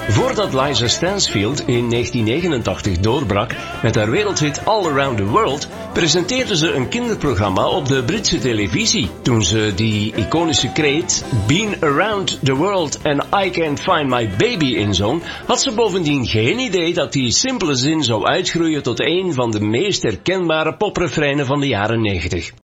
Voordat Liza Stansfield in 1989 doorbrak met haar wereldhit All Around the World, presenteerde ze een kinderprogramma op de Britse televisie. Toen ze die iconische kreet Been Around the World and I Can't Find My Baby inzong, had ze bovendien geen idee dat die simpele zin zou uitgroeien tot een van de meest herkenbare poprefreinen van de jaren 90.